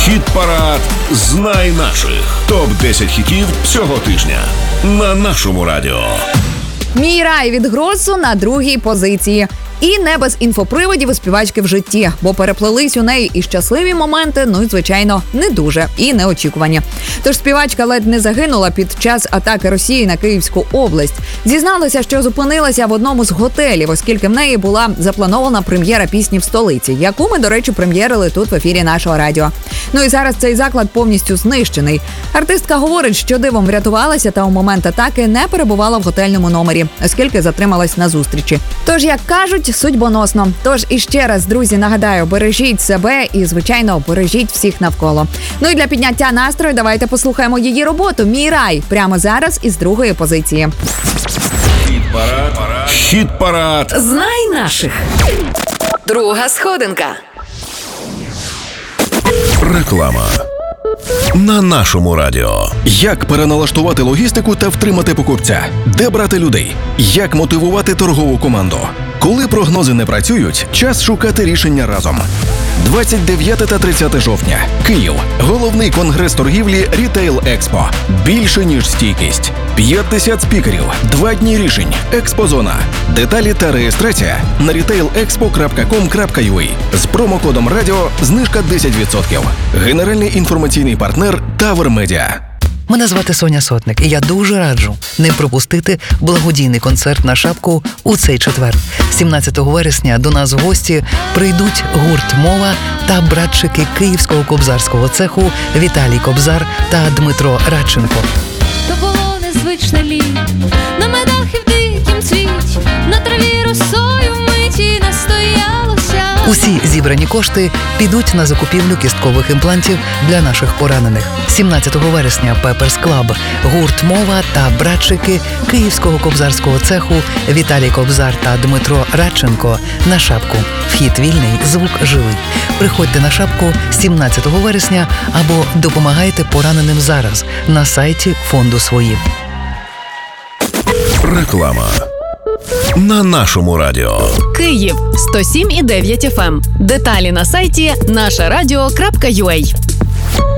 Хіт-парад «Знай наших». Топ-10 хітів цього тижня на нашому радіо. «Мій рай» від Гроссу на другій позиції. І не без інфоприводів у співачки в житті, бо переплелись у неї і щасливі моменти, ну і, звичайно, не дуже і неочікувані. Тож співачка ледь не загинула під час атаки Росії на Київську область. Зізналася, що зупинилася в одному з готелів, оскільки в неї була запланована прем'єра пісні в столиці, яку ми, до речі, прем'єрили тут в ефірі нашого радіо. Ну і зараз цей заклад повністю знищений. Артистка говорить, що дивом врятувалася та у момент атаки не перебувала в готельному номері, оскільки затрималась на зустрічі. Тож, як кажуть, судьбоносно. Тож іще раз, друзі, нагадаю, бережіть себе і, звичайно, бережіть всіх навколо. Ну і для підняття настрою давайте послухаємо її роботу «Мій рай» прямо зараз із другої позиції. Хіт-парад. «Знай наших». Друга сходинка. Реклама. На нашому радіо. Як переналаштувати логістику та втримати покупця? Де брати людей? Як мотивувати торгову команду? Коли прогнози не працюють, час шукати рішення разом. 29 та 30 жовтня. Київ. Головний конгрес торгівлі Retail Expo. Більше, ніж стійкість. 50 спікерів. 2 дні рішень. Експозона. Деталі та реєстрація на retailexpo.com.ua. З промокодом радіо знижка 10%. Генеральний інформаційний партнер Тавер Медіа. Мене звати Соня Сотник, і я дуже раджу не пропустити благодійний концерт на Шапку у цей четвер. 17 вересня до нас в гості прийдуть гурт «Мова» та братчики Київського кобзарського цеху Віталій Кобзар та Дмитро Радченко. То було незвичне літо, на медах і в дикім цвіті, на траві росою миті настоялося. Усі зібрані кошти підуть на закупівлю кісткових імплантів для наших поранених. 17 вересня Пеперс Клаб, гурт «Мова» та братчики Київського кобзарського цеху Віталій Кобзар та Дмитро Радченко на Шапку. Вхід вільний, звук живий. Приходьте на Шапку 17 вересня або допомагайте пораненим зараз на сайті фонду «Свої». Реклама. На нашому радіо. Київ 107,9 FM. Деталі на сайті нашарадіо.ua.